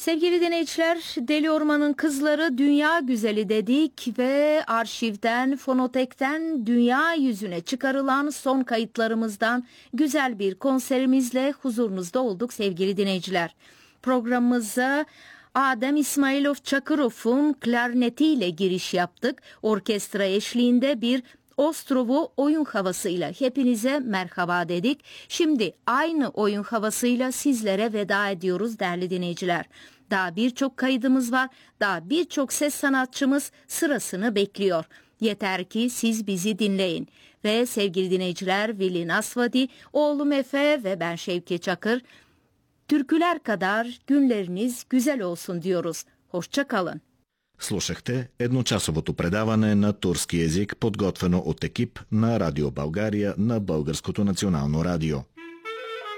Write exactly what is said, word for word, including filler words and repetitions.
Sevgili dinleyiciler, Deli Orman'ın Kızları dünya güzeli dedik ve arşivden, fonotekten dünya yüzüne çıkarılan son kayıtlarımızdan güzel bir konserimizle huzurunuzda olduk sevgili dinleyiciler. Programımıza Adem İsmailov Çakırov'un klarnetiyle giriş yaptık. Orkestra eşliğinde bir Ostrovo oyun havasıyla hepinize merhaba dedik. Şimdi aynı oyun havasıyla sizlere veda ediyoruz değerli dinleyiciler. Daha birçok kaydımız var, daha birçok ses sanatçımız sırasını bekliyor. Yeter ki siz bizi dinleyin. Ve sevgili dinleyiciler, Vili Nasvadi, oğlum Efe ve ben Şevki Çakır, türküler kadar günleriniz güzel olsun diyoruz. Hoşça kalın. Слушахте едночасовото предаване на турски език, подготвено от екип на Радио България на Българското национално радио.